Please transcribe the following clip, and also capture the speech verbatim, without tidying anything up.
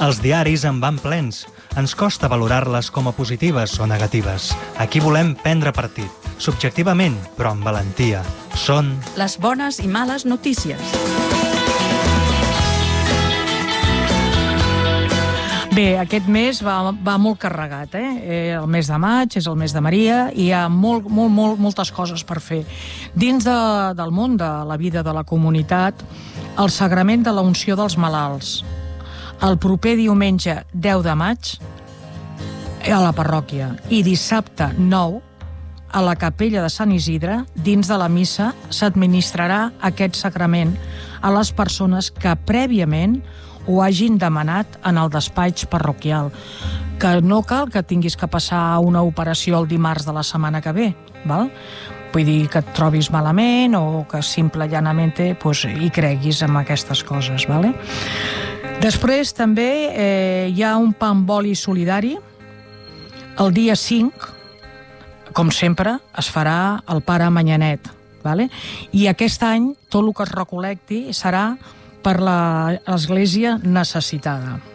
Els diaris en van plens. Ens costa valorar-les com a positives o negatives. Aquí volem prendre partit, subjectivament, però amb valentia. Són les bones i males notícies. Bé, aquest mes va, va molt carregat, eh? El mes de maig és el mes de Maria i hi ha molt, molt, molt, moltes coses per fer. Dins de, del món de la vida de la comunitat, el sagrament de la unció dels malalts. El proper diumenge deu de maig a la parròquia i dissabte nou a la capella de Sant Isidre, dins de la missa, s'administrarà aquest sagrament a les persones que prèviament ho hagin demanat en el despatx parroquial, que no cal que tinguis que passar una operació el dimarts de la setmana que ve, val? Vull dir que et trobis malament o que simple i llanament pues, hi creguis en aquestes coses, vale? Després també eh, hi ha un pa amb oli solidari. El dia cinc, com sempre, es farà el pare Manyanet, vale? I aquest any tot el que es recol·lecti serà per l'església necessitada.